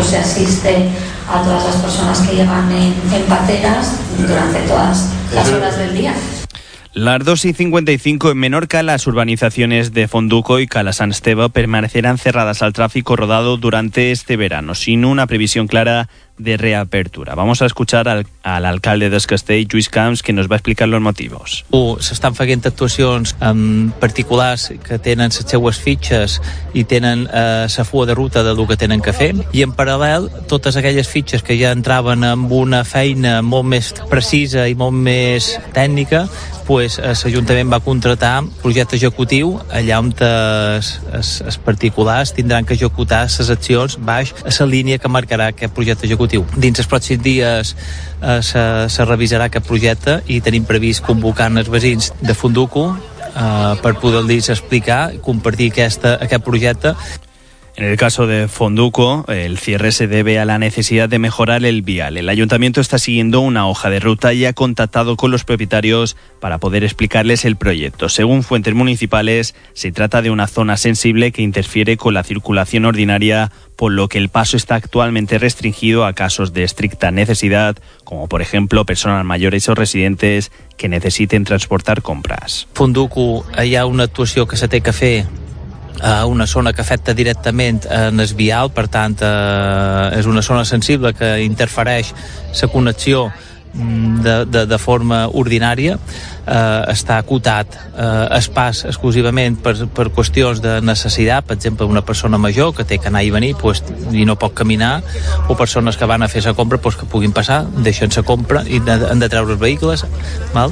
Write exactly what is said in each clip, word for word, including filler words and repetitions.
se asiste a todas las personas que llegan en, en pateras durante todas las horas del día. Las dos y cincuenta y cinco en Menorca, las urbanizaciones de Fonduco y Cala Sant Esteve permanecerán cerradas al tráfico rodado durante este verano, sin una previsión clara de reapertura. Vamos a escuchar al, al alcalde del Castell, Lluís Camps, que nos va a explicar los motivos. Uh, S'estan fent actuacions amb particulars que tenen les seues fitxes i tenen la uh, fuga de ruta del que tenen que fer, i en paral·lel totes aquelles fitxes que ja entraven amb una feina molt més precisa i molt més tècnica, pues, l'Ajuntament va contratar projecte executiu allà on els, els, els particulars tindran que executar les accions baix a la línia que marcarà aquest projecte executiu. Dins els pròxims dies eh, se, se revisarà aquest projecte i tenim previst convocar els veïns de Fonduco eh, per poder-los explicar i compartir aquesta, aquest projecte. En el caso de Fonduco, el cierre se debe a la necesidad de mejorar el vial. El ayuntamiento está siguiendo una hoja de ruta y ha contactado con los propietarios para poder explicarles el proyecto. Según fuentes municipales, se trata de una zona sensible que interfiere con la circulación ordinaria, por lo que el paso está actualmente restringido a casos de estricta necesidad, como por ejemplo personas mayores o residentes que necesiten transportar compras. Fonduco, hi ha una actuació que se té que fer a una zona que afecta directament en el vial, per tant eh, és una zona sensible que interfereix la connexió de, de, de forma ordinària. Eh, està acotat eh, es pas exclusivament per, per qüestions de necessitat, per exemple una persona major que té que anar i venir pues, i no pot caminar, o persones que van a fer la compra pues, que puguin passar, deixen la compra i han de treure els vehicles, val?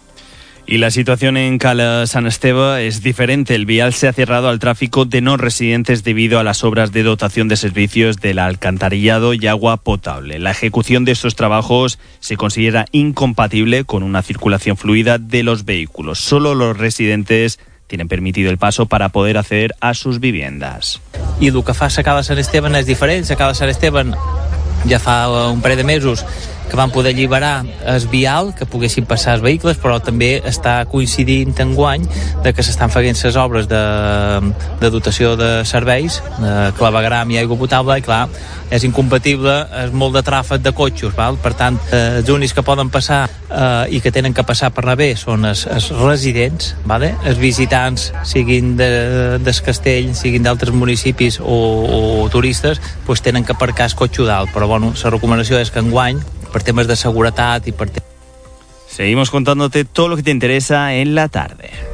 Y la situación en Cala Sant Esteve es diferente. El vial se ha cerrado al tráfico de no residentes debido a las obras de dotación de servicios del alcantarillado y agua potable. La ejecución de estos trabajos se considera incompatible con una circulación fluida de los vehículos. Solo los residentes tienen permitido el paso para poder acceder a sus viviendas. I el que fa a Cala Sant Esteve és diferent. A Cala Sant Esteve ja fa un parell de mesos que van poder alliberar el vial, que poguessin passar els vehicles, però també està coincidint enguany de que s'estan fent les obres de, de dotació de serveis, de clavegram i aigua potable, i clar, és incompatible, és molt de tràfic de cotxes, val? Per tant, eh, els únics que poden passar eh, i que tenen que passar per anar bé són els, els residents, vale? Els visitants, siguin de, del castell, siguin d'altres municipis o, o turistes, pues tenen que aparcar el cotxe dalt, però bueno, la recomanació és que enguany por temas de seguridad y por... Seguimos contándote todo lo que te interesa en la tarde.